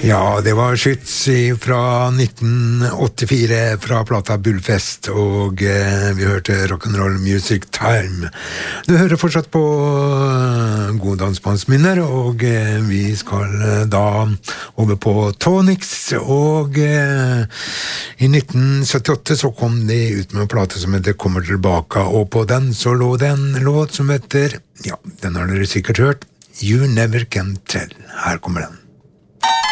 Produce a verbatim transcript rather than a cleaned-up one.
Ja, det var skyts fra nitten åttifire fra plata Bullfest, og eh, vi hørte Rock'n'Roll Music Time. Du hører fortsatt på uh, gode dansbandsminner, og eh, vi skal uh, da over på Tonix, og eh, i nitten syttiåtte så kom de ut med en plate som heter Kommer tilbake, og på den så lå det en låt som heter, ja, den har dere sikkert hørt, You Never Can Tell. Her kommer den.